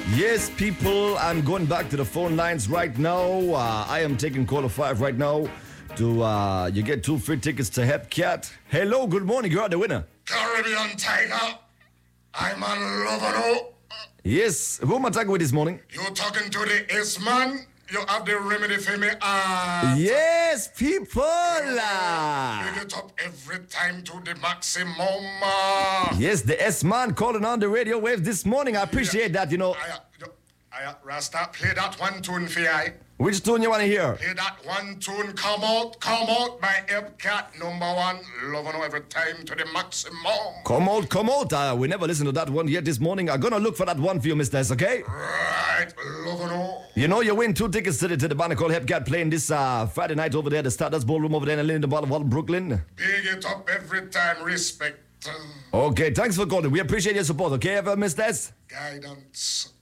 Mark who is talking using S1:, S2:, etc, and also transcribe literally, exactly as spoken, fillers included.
S1: Yes, people, I'm going back to the phone lines right now. Uh, I am taking caller five right now. To uh, you get two free tickets to Hepcat. Hello, good morning. You are the winner.
S2: Caribbean Tiger. I'm on Lovano.
S1: Yes, who am I talking with this morning?
S2: You're talking to the S-man. You have the remedy for me. Uh,
S1: yes, people.
S2: Big it up every time to the maximum. Uh.
S1: Yes, the S-man calling on the radio waves this morning. I appreciate yeah. that, you know.
S2: I, I, Rasta, play that one tune for you.
S1: Which tune you want to hear?
S2: Play that one tune. Come out, come out by Hepcat, number one. Loving every time to the maximum.
S1: Come out, come out. Uh, we never listened to that one yet this morning. I'm going to look for that one for you, Mister S, okay?
S2: Right, loving.
S1: You know, you win two tickets to the, to the band called Hepcat playing this uh, Friday night over there, the Stardust Ballroom over there in Linden Boulevard, Brooklyn.
S2: Big it up every time. Respect.
S1: Okay, thanks for calling. We appreciate your support, okay, ever, Mister S?
S2: Guidance.